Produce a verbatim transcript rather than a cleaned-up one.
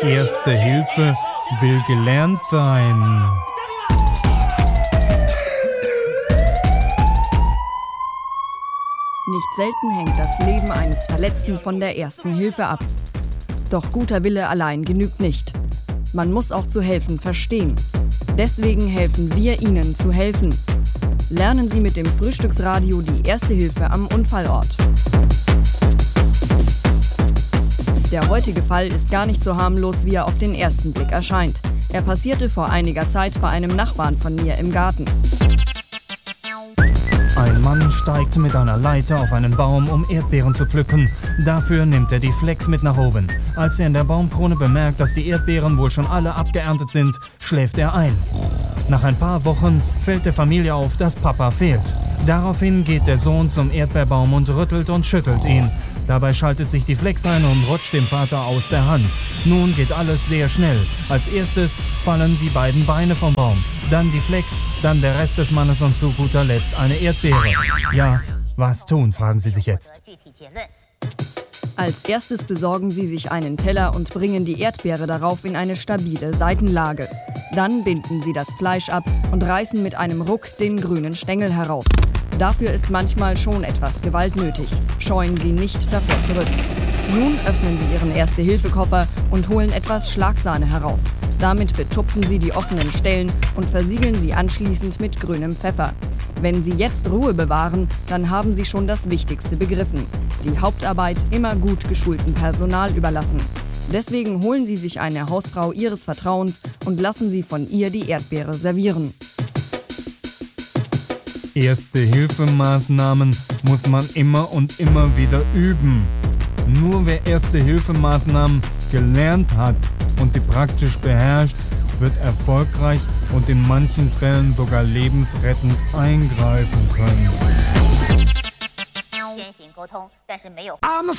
Erste Hilfe will gelernt sein. Nicht selten hängt das Leben eines Verletzten von der Ersten Hilfe ab. Doch guter Wille allein genügt nicht. Man muss auch zu helfen verstehen. Deswegen helfen wir Ihnen zu helfen. Lernen Sie mit dem Frühstücksradio die Erste Hilfe am Unfallort. Der heutige Fall ist gar nicht so harmlos, wie er auf den ersten Blick erscheint. Er passierte vor einiger Zeit bei einem Nachbarn von mir im Garten. Ein Mann steigt mit einer Leiter auf einen Baum, um Erdbeeren zu pflücken. Dafür nimmt er die Flex mit nach oben. Als er in der Baumkrone bemerkt, dass die Erdbeeren wohl schon alle abgeerntet sind, schläft er ein. Nach ein paar Wochen fällt der Familie auf, dass Papa fehlt. Daraufhin geht der Sohn zum Erdbeerbaum und rüttelt und schüttelt ihn. Dabei schaltet sich die Flex ein und rutscht dem Vater aus der Hand. Nun geht alles sehr schnell. Als erstes fallen die beiden Beine vom Baum, dann die Flex, dann der Rest des Mannes und zu guter Letzt eine Erdbeere. Ja, was tun, fragen Sie sich jetzt. Als erstes besorgen Sie sich einen Teller und bringen die Erdbeere darauf in eine stabile Seitenlage. Dann binden Sie das Fleisch ab und reißen mit einem Ruck den grünen Stängel heraus. Dafür ist manchmal schon etwas Gewalt nötig. Scheuen Sie nicht davor zurück. Nun öffnen Sie Ihren Erste-Hilfe-Koffer und holen etwas Schlagsahne heraus. Damit betupfen Sie die offenen Stellen und versiegeln sie anschließend mit grünem Pfeffer. Wenn Sie jetzt Ruhe bewahren, dann haben Sie schon das Wichtigste begriffen. Die Hauptarbeit immer gut geschultem Personal überlassen. Deswegen holen Sie sich eine Hausfrau Ihres Vertrauens und lassen Sie von ihr die Erdbeere servieren. Erste-Hilfe-Maßnahmen muss man immer und immer wieder üben. Nur wer Erste-Hilfe-Maßnahmen gelernt hat und sie praktisch beherrscht, wird erfolgreich und in manchen Fällen sogar lebensrettend eingreifen können.